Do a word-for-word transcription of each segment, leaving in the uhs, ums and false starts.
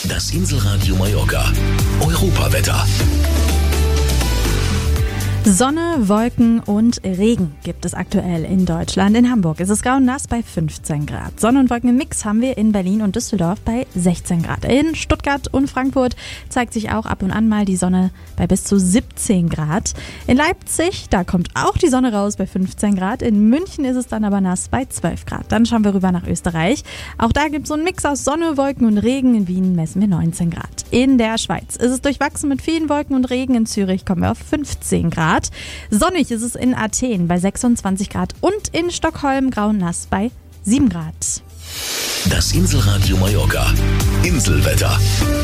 Das Inselradio Mallorca. Europawetter. Sonne, Wolken und Regen gibt es aktuell in Deutschland. In Hamburg ist es grau und nass bei fünfzehn Grad. Sonne- und Wolkenmix haben wir in Berlin und Düsseldorf bei sechzehn Grad. In Stuttgart und Frankfurt zeigt sich auch ab und an mal die Sonne bei bis zu siebzehn Grad. In Leipzig, da kommt auch die Sonne raus bei fünfzehn Grad. In München ist es dann aber nass bei zwölf Grad. Dann schauen wir rüber nach Österreich. Auch da gibt es so einen Mix aus Sonne, Wolken und Regen. In Wien messen wir neunzehn Grad. In der Schweiz ist es durchwachsen mit vielen Wolken und Regen. In Zürich kommen wir auf fünfzehn Grad. Sonnig ist es in Athen bei sechsundzwanzig Grad und in Stockholm grau und nass bei sieben Grad. Das Inselradio Mallorca. Inselwetter.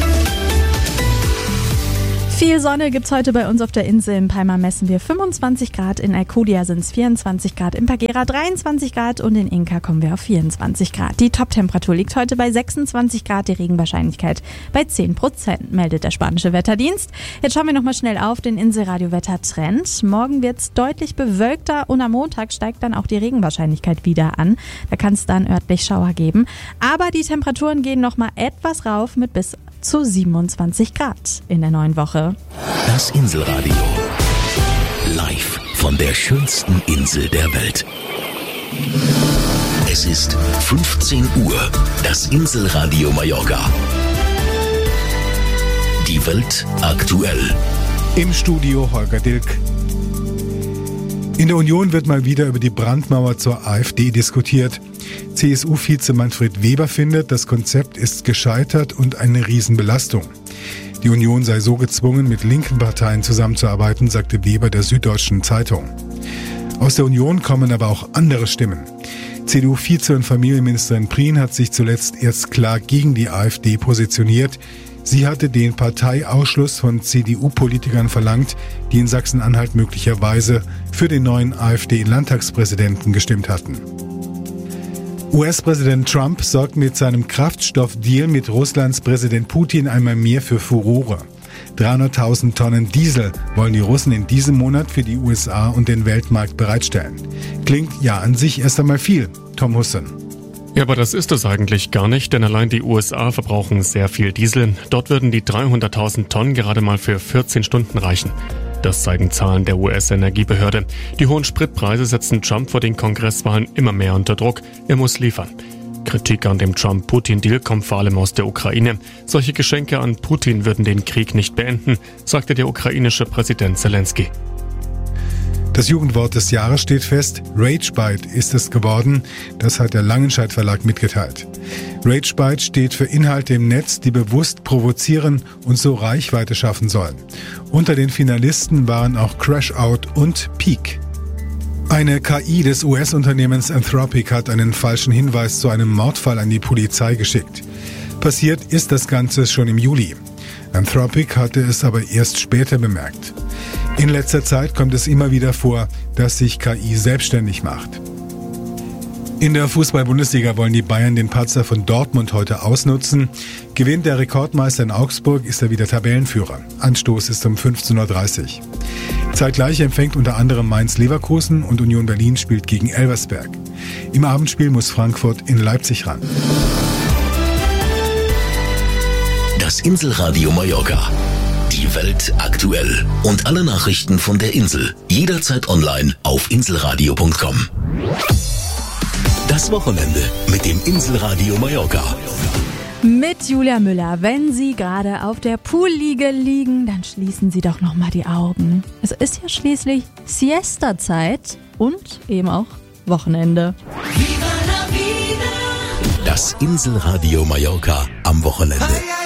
Viel Sonne gibt's heute bei uns auf der Insel. In Palma messen wir fünfundzwanzig Grad, in Alcudia sind es vierundzwanzig Grad, in Pagera dreiundzwanzig Grad und in Inca kommen wir auf vierundzwanzig Grad. Die Toptemperatur liegt heute bei sechsundzwanzig Grad, die Regenwahrscheinlichkeit bei zehn Prozent, meldet der spanische Wetterdienst. Jetzt schauen wir nochmal schnell auf den Inselradio-Wettertrend. Morgen wird's deutlich bewölkter und am Montag steigt dann auch die Regenwahrscheinlichkeit wieder an. Da kann es dann örtlich Schauer geben. Aber die Temperaturen gehen nochmal etwas rauf mit bis zu siebenundzwanzig Grad in der neuen Woche. Das Inselradio. Live von der schönsten Insel der Welt. Es ist fünfzehn Uhr. Das Inselradio Mallorca. Die Welt aktuell. Im Studio Holger Dilk. In der Union wird mal wieder über die Brandmauer zur AfD diskutiert. C S U-Vize Manfred Weber findet, das Konzept ist gescheitert und eine Riesenbelastung. Die Union sei so gezwungen, mit linken Parteien zusammenzuarbeiten, sagte Weber der Süddeutschen Zeitung. Aus der Union kommen aber auch andere Stimmen. C D U-Vize und Familienministerin Prien hat sich zuletzt erst klar gegen die AfD positioniert. Sie hatte den Parteiausschluss von C D U-Politikern verlangt, die in Sachsen-Anhalt möglicherweise für den neuen AfD-Landtagspräsidenten gestimmt hatten. U S-Präsident Trump sorgt mit seinem Kraftstoffdeal mit Russlands Präsident Putin einmal mehr für Furore. dreihunderttausend Tonnen Diesel wollen die Russen in diesem Monat für die U S A und den Weltmarkt bereitstellen. Klingt ja an sich erst einmal viel. Tom Husson. Ja, aber das ist es eigentlich gar nicht, denn allein die U S A verbrauchen sehr viel Diesel. Dort würden die dreihunderttausend Tonnen gerade mal für vierzehn Stunden reichen. Das zeigen Zahlen der U S-Energiebehörde. Die hohen Spritpreise setzen Trump vor den Kongresswahlen immer mehr unter Druck. Er muss liefern. Kritik an dem Trump-Putin-Deal kommt vor allem aus der Ukraine. Solche Geschenke an Putin würden den Krieg nicht beenden, sagte der ukrainische Präsident Zelensky. Das Jugendwort des Jahres steht fest. Ragebite ist es geworden. Das hat der Langenscheidt Verlag mitgeteilt. Ragebite steht für Inhalte im Netz, die bewusst provozieren und so Reichweite schaffen sollen. Unter den Finalisten waren auch Crashout und Peak. Eine K I des U S-Unternehmens Anthropic hat einen falschen Hinweis zu einem Mordfall an die Polizei geschickt. Passiert ist das Ganze schon im Juli. Anthropic hatte es aber erst später bemerkt. In letzter Zeit kommt es immer wieder vor, dass sich K I selbstständig macht. In der Fußball-Bundesliga wollen die Bayern den Patzer von Dortmund heute ausnutzen. Gewinnt der Rekordmeister in Augsburg, ist er wieder Tabellenführer. Anstoß ist um fünfzehn Uhr dreißig. Zeitgleich empfängt unter anderem Mainz Leverkusen und Union Berlin spielt gegen Elversberg. Im Abendspiel muss Frankfurt in Leipzig ran. Das Inselradio Mallorca. Die Welt aktuell. Und alle Nachrichten von der Insel. Jederzeit online auf inselradio punkt com. Das Wochenende mit dem Inselradio Mallorca. Mit Julia Müller. Wenn Sie gerade auf der Poolliege liegen, dann schließen Sie doch nochmal die Augen. Es ist ja schließlich Siesta-Zeit und eben auch Wochenende. Das Inselradio Mallorca am Wochenende.